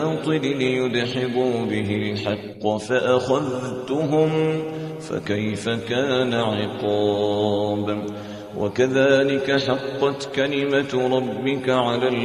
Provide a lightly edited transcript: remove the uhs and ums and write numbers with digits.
الباطل ليدحضوا به الحق فأخذتهم فكيف كان عقاب وكذلك حقت كلمة ربك على